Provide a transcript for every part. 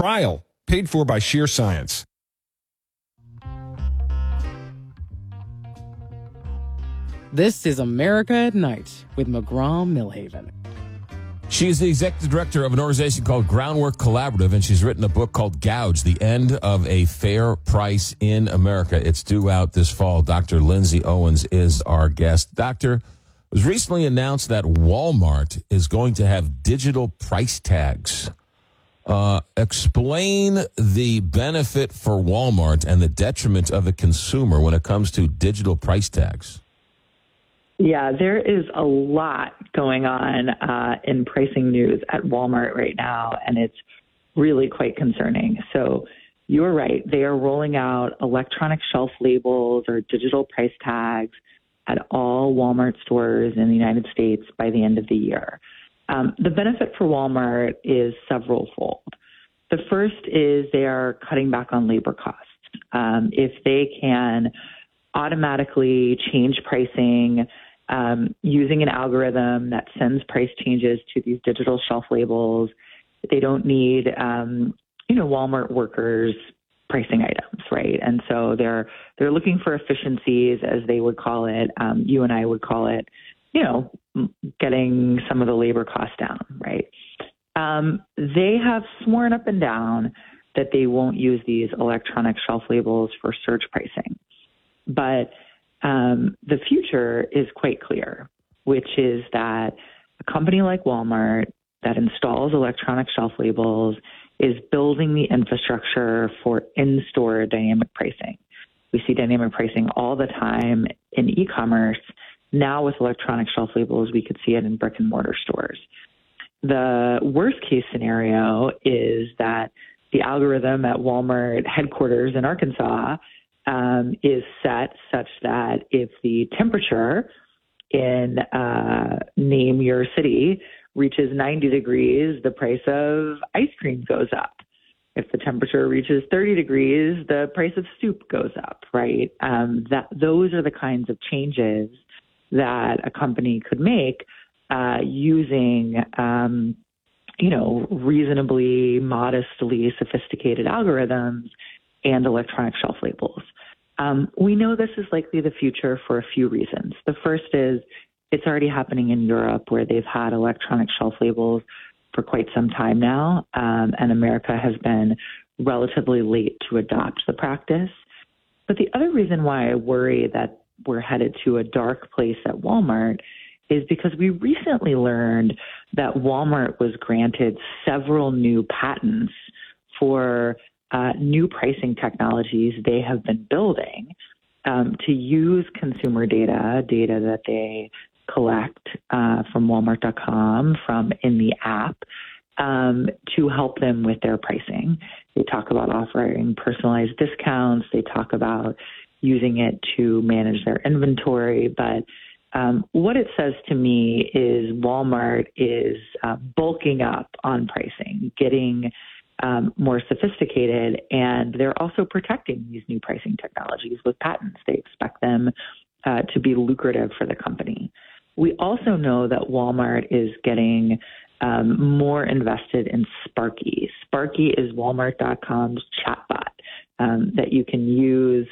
trial, paid for by Sheer Science. This is America at Night with McGraw-Millhaven. She is the executive director of an organization called Groundwork Collaborative, and she's written a book called Gouge, The End of a Fair Price in America. It's due out this fall. Dr. Lindsay Owens is our guest. Doctor, it was recently announced that Walmart is going to have digital price tags. Explain the benefit for Walmart and the detriment of the consumer when it comes to digital price tags. Yeah, there is a lot going on in pricing news at Walmart right now, and it's really quite concerning. So you're right. They are rolling out electronic shelf labels or digital price tags at all Walmart stores in the United States by the end of the year. The benefit for Walmart is several-fold. The first is they are cutting back on labor costs. If they can automatically change pricing using an algorithm that sends price changes to these digital shelf labels. They don't need, Walmart workers pricing items, right? And so they're looking for efficiencies, as they would call it. You and I would call it, getting some of the labor costs down, right? They have sworn up and down that they won't use these electronic shelf labels for surge pricing. But the future is quite clear, which is that a company like Walmart that installs electronic shelf labels is building the infrastructure for in-store dynamic pricing. We see dynamic pricing all the time in e-commerce. Now with electronic shelf labels, we could see it in brick and mortar stores. The worst case scenario is that the algorithm at Walmart headquarters in Arkansas is set such that if the temperature in name your city reaches 90 degrees, the price of ice cream goes up. If the temperature reaches 30 degrees, the price of soup goes up, right? Those are the kinds of changes that a company could make using, reasonably, modestly sophisticated algorithms and electronic shelf labels. We know this is likely the future for a few reasons. The first is it's already happening in Europe, where they've had electronic shelf labels for quite some time now, and America has been relatively late to adopt the practice. But the other reason why I worry that we're headed to a dark place at Walmart is because we recently learned that Walmart was granted several new patents for new pricing technologies they have been building to use consumer data that they collect from Walmart.com, from in the app, to help them with their pricing. They talk about offering personalized discounts. They talk about using it to manage their inventory. But what it says to me is Walmart is bulking up on pricing, getting more sophisticated, and they're also protecting these new pricing technologies with patents. They expect them to be lucrative for the company. We also know that Walmart is getting more invested in Sparky. Sparky is Walmart.com's chatbot that you can use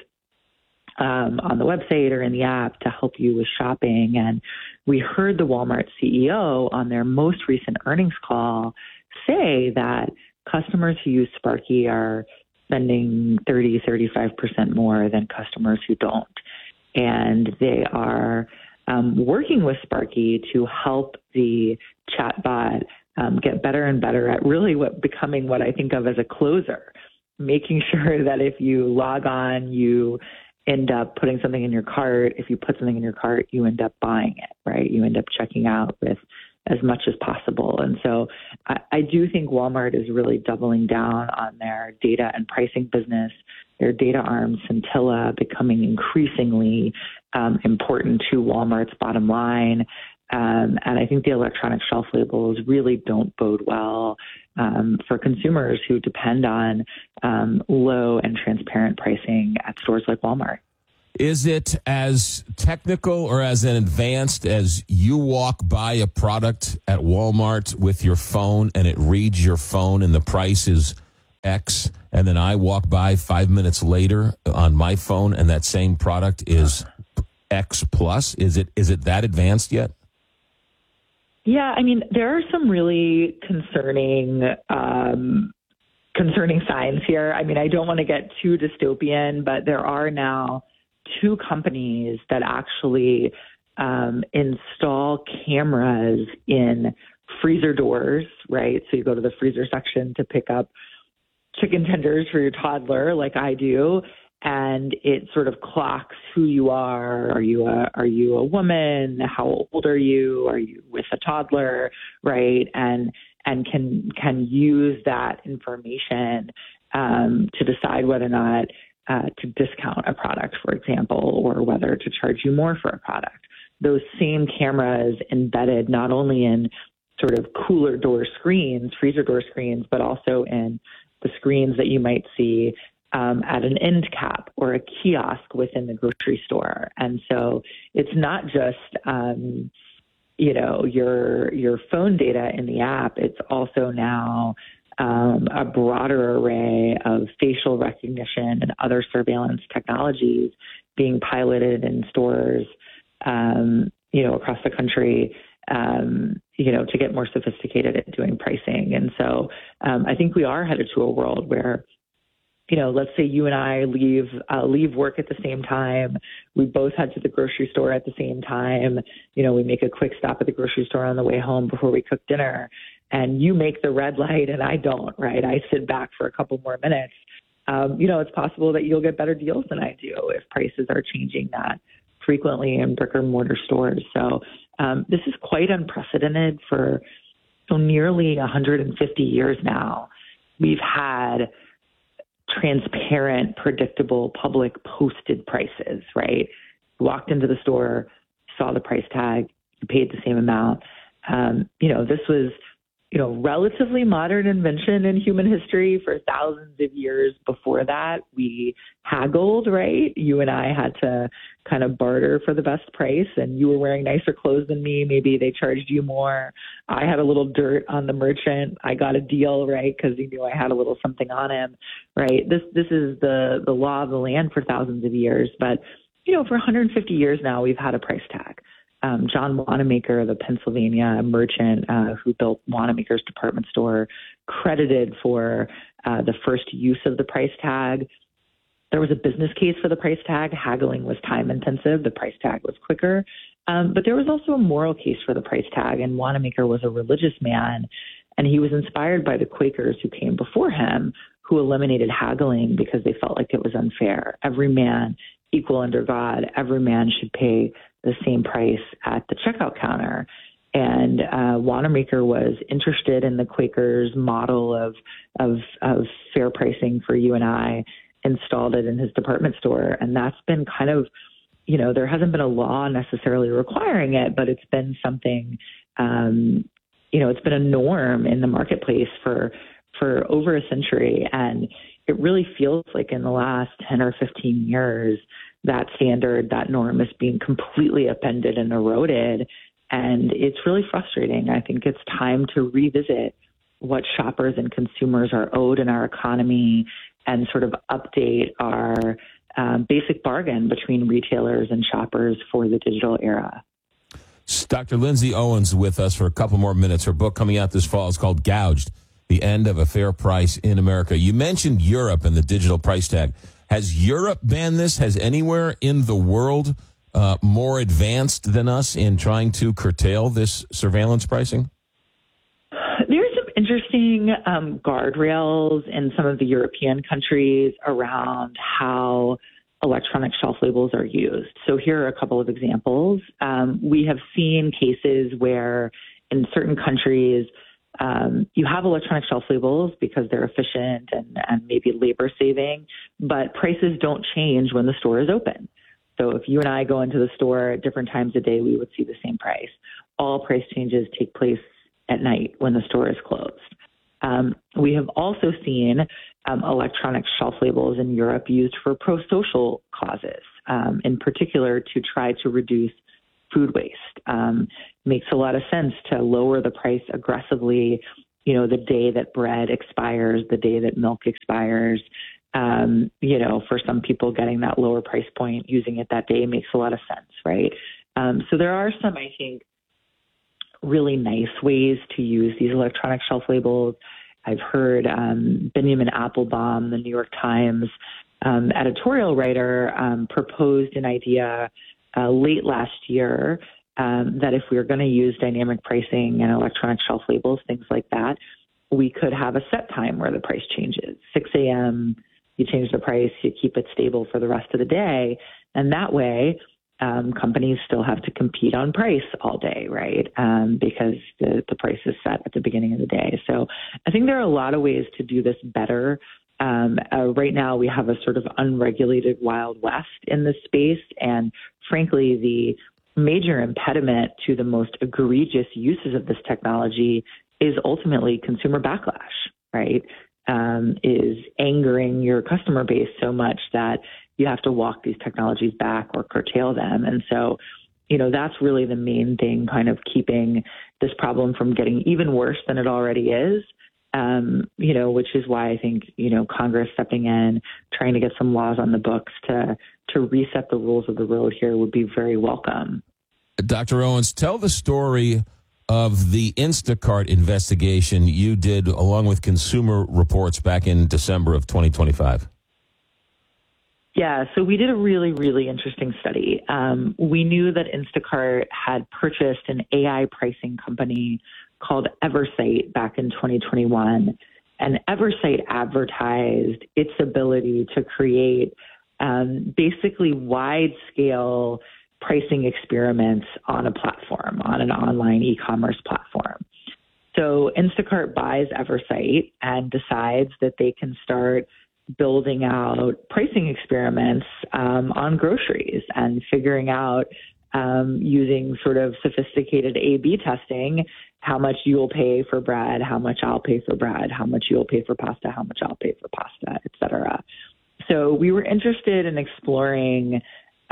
on the website or in the app to help you with shopping. And we heard the Walmart CEO on their most recent earnings call say that customers who use Sparky are spending 35% more than customers who don't. And they are working with Sparky to help the chatbot get better and better at really becoming what I think of as a closer, making sure that if you log on, you end up putting something in your cart. If you put something in your cart, you end up buying it, right? You end up checking out with as much as possible. And so I do think Walmart is really doubling down on their data and pricing business, their data arm, Scintilla, becoming increasingly important to Walmart's bottom line. And I think the electronic shelf labels really don't bode well for consumers who depend on low and transparent pricing at stores like Walmart. Is it as technical or as advanced as you walk by a product at Walmart with your phone and it reads your phone and the price is X, and then I walk by 5 minutes later on my phone, and that same product is X plus? Is it that advanced yet? Yeah, I mean, there are some really concerning signs here. I mean, I don't want to get too dystopian, but there are now 2 companies that actually install cameras in freezer doors, right? So you go to the freezer section to pick up chicken tenders for your toddler, like I do, and it sort of clocks who you are. Are you a woman? How old are you? Are you with a toddler, right? And can use that information to decide whether or not to discount a product, for example, or whether to charge you more for a product. Those same cameras embedded not only in sort of cooler door screens, freezer door screens, but also in the screens that you might see at an end cap or a kiosk within the grocery store. And so it's not just, your phone data in the app. It's also now a broader array of facial recognition and other surveillance technologies being piloted in stores, across the country, to get more sophisticated at doing pricing. And so I think we are headed to a world where, let's say you and I leave work at the same time. We both head to the grocery store at the same time. We make a quick stop at the grocery store on the way home before we cook dinner. And you make the red light and I don't, right? I sit back for a couple more minutes. It's possible that you'll get better deals than I do if prices are changing that frequently in brick and mortar stores. So this is quite unprecedented for nearly 150 years now. We've had transparent, predictable, public posted prices, right? You walked into the store, saw the price tag, you paid the same amount. This was, relatively modern invention in human history. For thousands of years before that, we haggled, right? You and I had to kind of barter for the best price, and you were wearing nicer clothes than me. Maybe they charged you more. I had a little dirt on the merchant. I got a deal, right? Because he knew I had a little something on him, right? This is the law of the land for thousands of years. But, for 150 years now, we've had a price tag. John Wanamaker, the Pennsylvania merchant who built Wanamaker's department store, credited for the first use of the price tag. There was a business case for the price tag. Haggling was time intensive. The price tag was quicker. But there was also a moral case for the price tag. And Wanamaker was a religious man, and he was inspired by the Quakers who came before him, who eliminated haggling because they felt like it was unfair. Every man equal under God. Every man should pay the same price at the checkout counter. And Wanamaker was interested in the Quakers' model of fair pricing for you and I, installed it in his department store. And that's been kind of, there hasn't been a law necessarily requiring it, but it's been something, it's been a norm in the marketplace for over a century. And it really feels like in the last 10 or 15 years, that standard, that norm is being completely upended and eroded. And it's really frustrating. I think it's time to revisit what shoppers and consumers are owed in our economy and sort of update our basic bargain between retailers and shoppers for the digital era. Dr. Lindsay Owens with us for a couple more minutes. Her book coming out this fall is called Gouged, The End of a Fair Price in America. You mentioned Europe and the digital price tag. Has Europe banned this? Has anywhere in the world more advanced than us in trying to curtail this surveillance pricing? There's some interesting guardrails in some of the European countries around how electronic shelf labels are used. So here are a couple of examples. We have seen cases where in certain countries, you have electronic shelf labels because they're efficient and maybe labor saving, but prices don't change when the store is open. So if you and I go into the store at different times of day, we would see the same price. All price changes take place at night when the store is closed. We have also seen electronic shelf labels in Europe used for pro-social causes, in particular to try to reduce food waste. Makes a lot of sense to lower the price aggressively the day that bread expires, the day that milk expires. For some people, getting that lower price point, using it that day makes a lot of sense, right? So there are some, I think, really nice ways to use these electronic shelf labels. I've heard Benjamin Applebaum, the New York Times editorial writer, proposed an idea late last year that if we were going to use dynamic pricing and electronic shelf labels, things like that, we could have a set time where the price changes. 6 a.m., you change the price, you keep it stable for the rest of the day. And that way, companies still have to compete on price all day, right? Because the price is set at the beginning of the day. So I think there are a lot of ways to do this better. Right now, we have a sort of unregulated Wild West in this space. And frankly, the major impediment to the most egregious uses of this technology is ultimately consumer backlash, right? Is angering your customer base so much that you have to walk these technologies back or curtail them. And so, that's really the main thing kind of keeping this problem from getting even worse than it already is, which is why I think, Congress stepping in, trying to get some laws on the books to reset the rules of the road here would be very welcome. Dr. Owens, tell the story of the Instacart investigation you did along with Consumer Reports back in December of 2025. Yeah, so we did a really, really interesting study. We knew that Instacart had purchased an AI pricing company called Eversight back in 2021. And Eversight advertised its ability to create basically wide-scale pricing experiments on a platform, on an online e-commerce platform. So Instacart buys Eversight and decides that they can start building out pricing experiments on groceries and figuring out using sort of sophisticated A/B testing, how much you'll pay for bread, how much I'll pay for bread, how much you'll pay for pasta, how much I'll pay for pasta, et cetera. So we were interested in exploring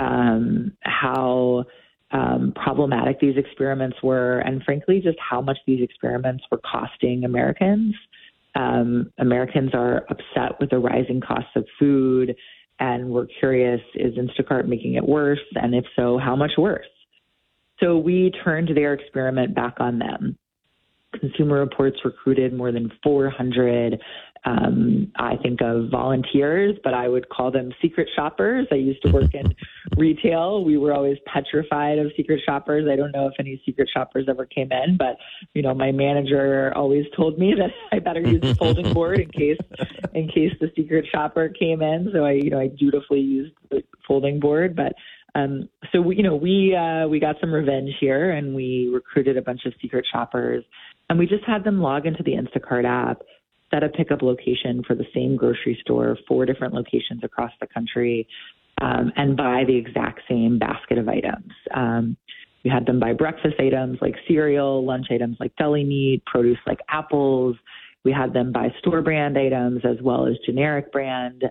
how problematic these experiments were, and frankly, just how much these experiments were costing Americans. Americans are upset with the rising costs of food, and we're curious, is Instacart making it worse? And if so, how much worse? So we turned their experiment back on them. Consumer Reports recruited more than 400, I think of volunteers, but I would call them secret shoppers. I used to work in retail. We were always petrified of secret shoppers. I don't know if any secret shoppers ever came in, but, my manager always told me that I better use a folding board in case the secret shopper came in. So I dutifully used the folding board, but so we got some revenge here, and we recruited a bunch of secret shoppers, and we just had them log into the Instacart app, set a pickup location for the same grocery store, 4 different locations across the country, and buy the exact same basket of items. We had them buy breakfast items like cereal, lunch items like deli meat, produce like apples. We had them buy store brand items as well as generic brand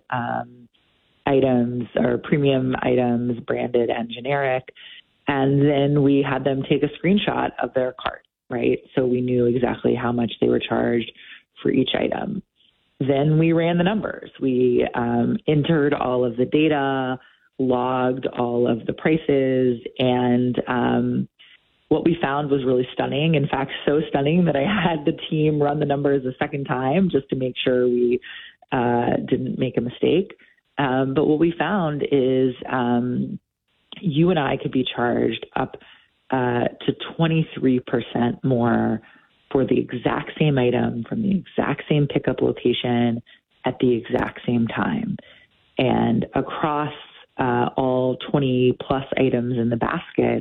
items or premium items, branded and generic. And then we had them take a screenshot of their cart, right? So we knew exactly how much they were charged for each item. Then we ran the numbers. We entered all of the data, logged all of the prices, and what we found was really stunning. In fact, so stunning that I had the team run the numbers a second time just to make sure we didn't make a mistake. But what we found is you and I could be charged up to 23% more for the exact same item from the exact same pickup location at the exact same time. And across all 20 plus items in the basket,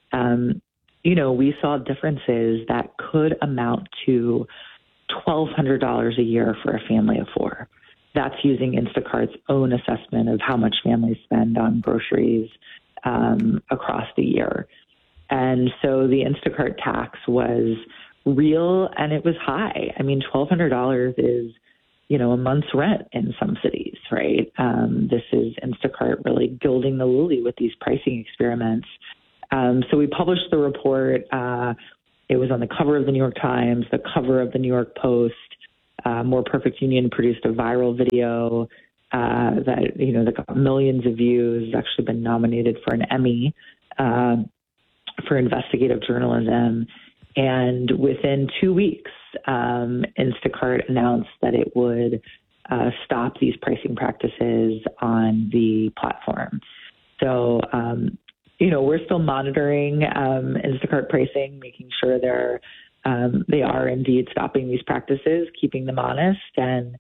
we saw differences that could amount to $1,200 a year for a family of 4. That's using Instacart's own assessment of how much families spend on groceries across the year. And so the Instacart tax was real, and it was high. I mean, $1,200 is, a month's rent in some cities, right? This is Instacart really gilding the lily with these pricing experiments. So we published the report It was on the cover of the New York Times, the cover of the New York Post. More Perfect Union produced a viral video that got millions of views. It's actually been nominated for an Emmy for investigative journalism. And within 2 weeks, Instacart announced that it would stop these pricing practices on the platform. So, we're still monitoring Instacart pricing, making sure they are indeed stopping these practices, keeping them honest. And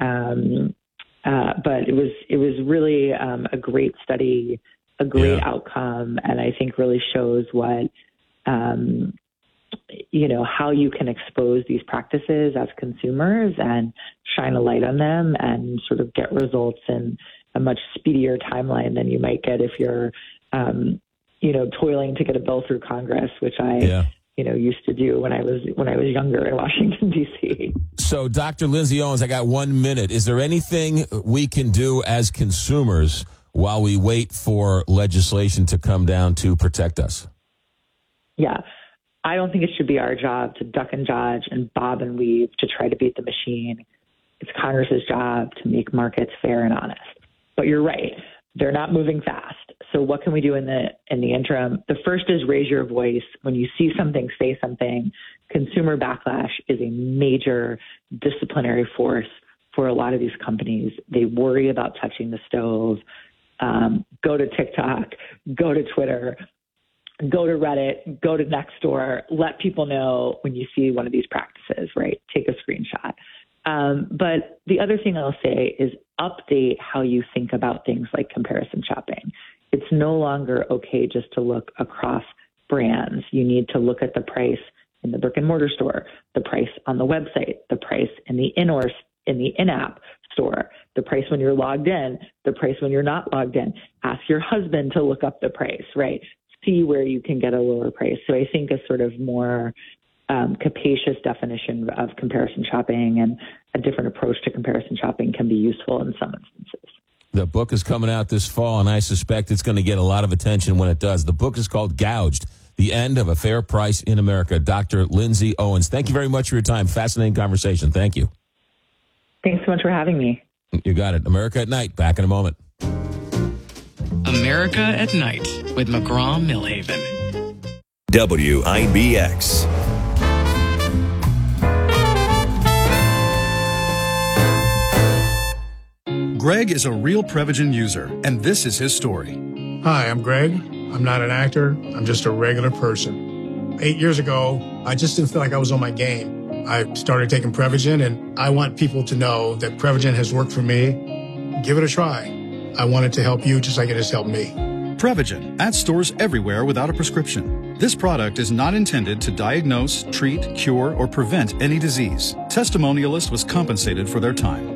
but it was really a great study, a great outcome, and I think really shows what how you can expose these practices as consumers and shine a light on them and sort of get results in a much speedier timeline than you might get if you're toiling to get a bill through Congress, which I used to do when I was younger in Washington, D.C. So, Dr. Lindsay Owens, I got 1 minute. Is there anything we can do as consumers while we wait for legislation to come down to protect us? Yeah. I don't think it should be our job to duck and dodge and bob and weave to try to beat the machine. It's Congress's job to make markets fair and honest. But you're right. They're not moving fast. So what can we do in the interim? The first is raise your voice. When you see something, say something. Consumer backlash is a major disciplinary force for a lot of these companies. They worry about touching the stove. Go to TikTok, go to Twitter, go to Reddit, go to Nextdoor. Let people know when you see one of these practices, right? Take a screenshot. But the other thing I'll say is update how you think about things like comparison shopping. It's no longer okay just to look across brands. You need to look at the price in the brick and mortar store, the price on the website, the price in the in-app store, the price when you're logged in, the price when you're not logged in. Ask your husband to look up the price, right? See where you can get a lower price. So I think a sort of more capacious definition of comparison shopping and a different approach to comparison shopping can be useful in some instances. The book is coming out this fall, and I suspect it's going to get a lot of attention when it does. The book is called Gouged, The End of a Fair Price in America. Dr. Lindsay Owens, thank you very much for your time. Fascinating conversation. Thank you. Thanks so much for having me. You got it. America at Night. Back in a moment. America at Night with McGraw-Milhaven. WIBX. Greg is a real Prevagen user, and this is his story. Hi, I'm Greg. I'm not an actor. I'm just a regular person. 8 years ago, I just didn't feel like I was on my game. I started taking Prevagen, and I want people to know that Prevagen has worked for me. Give it a try. I want it to help you just like it has helped me. Prevagen, at stores everywhere without a prescription. This product is not intended to diagnose, treat, cure, or prevent any disease. Testimonialist was compensated for their time.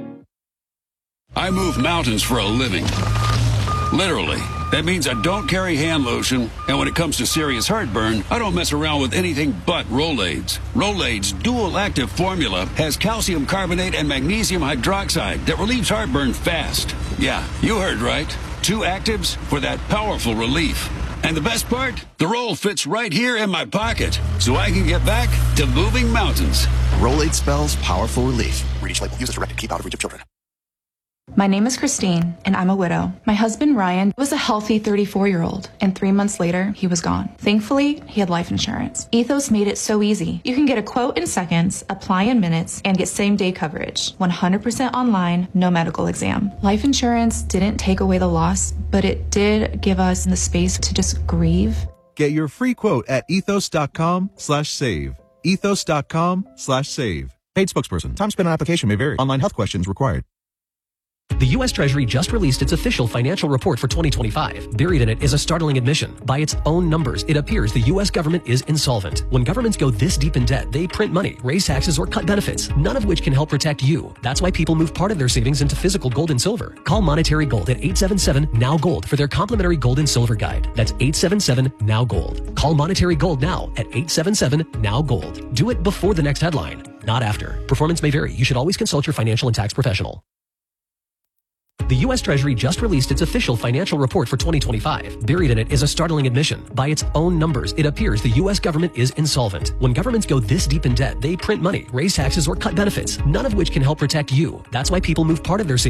I move mountains for a living. Literally. That means I don't carry hand lotion, and when it comes to serious heartburn, I don't mess around with anything but Rolaids. Rolaids' dual-active formula has calcium carbonate and magnesium hydroxide that relieves heartburn fast. Yeah, you heard right. 2 actives for that powerful relief. And the best part? The roll fits right here in my pocket, so I can get back to moving mountains. Rolade spells powerful relief. Read each label. Use as directed. Keep out of reach of children. My name is Christine, and I'm a widow. My husband, Ryan, was a healthy 34-year-old, and 3 months later, he was gone. Thankfully, he had life insurance. Ethos made it so easy. You can get a quote in seconds, apply in minutes, and get same-day coverage. 100% online, no medical exam. Life insurance didn't take away the loss, but it did give us the space to just grieve. Get your free quote at ethos.com/save. Ethos.com/save. Paid spokesperson. Time spent on application may vary. Online health questions required. The U.S. Treasury just released its official financial report for 2025. Buried in it is a startling admission. By its own numbers, it appears the U.S. government is insolvent. When governments go this deep in debt, they print money, raise taxes, or cut benefits, none of which can help protect you. That's why people move part of their savings into physical gold and silver. Call Monetary Gold at 877-NOW-GOLD for their complimentary gold and silver guide. That's 877-NOW-GOLD. Call Monetary Gold now at 877-NOW-GOLD. Do it before the next headline, not after. Performance may vary. You should always consult your financial and tax professional. The U.S. Treasury just released its official financial report for 2025. Buried in it is a startling admission. By its own numbers, it appears the U.S. government is insolvent. When governments go this deep in debt, they print money, raise taxes, or cut benefits, none of which can help protect you. That's why people move part of their